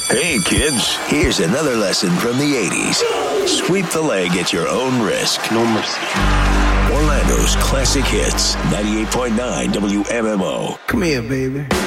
Hey, kids, here's another lesson from the 80s. Sweep the leg at your own risk. No mercy. Orlando's classic hits, 98.9 WMMO. Come here, baby.